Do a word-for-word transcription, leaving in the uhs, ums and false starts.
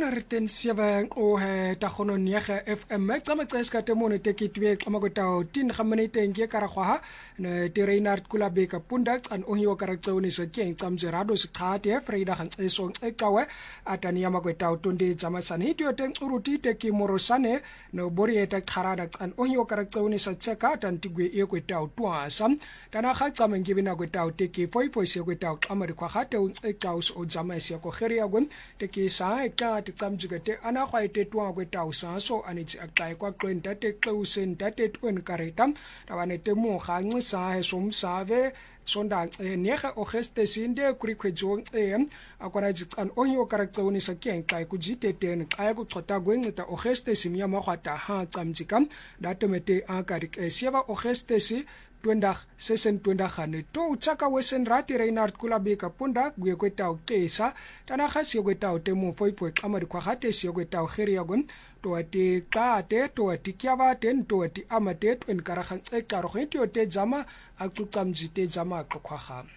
hona re ten seven o he ta khono nege F M tsama tseska te mone te kitwe kama go tao tin khamane tenge kara khwa ne te Reinhard Kulabeka punda an ohio kara tsone se ke tsamje rado se khate Freida han eso e kawe atani ya mago tao tonde tsama sane tyo te uruti te ki morosane no bori eta kharada an ohio kara tsone se tseka tan tigwe e ko tao twasa tana kha tsama ngibina go tao te ki foi foi se go tao amari khwa khate o e tao so tsama se ko kheria gon te ki sa e ka te tsamjuga te ana khwa ite twa go tao sa so anitsi akai kwa kwenta te klausen tate twen kareta tabane te mo ga ncisa he somsave sonda nege Auguste sinde kurikhwejo em akona jikan ohio karaktsoni sa ke kai ku jiteten kai ku thota gwenta Auguste simya ma khwata ha tsamjikam datomete akarik sieva Auguste si twendag sesen twendag gane to tsaka wesen rati Reinhard Kulabeka punda gwe kweta o kesa tana khasi kweta te mo foi foi amari kwa khate si kweta o kheria gon to ati ka te to ati kyaba ten to ati amate twen karakhan e karo khenti o te jama akutsamjite jama khokhwa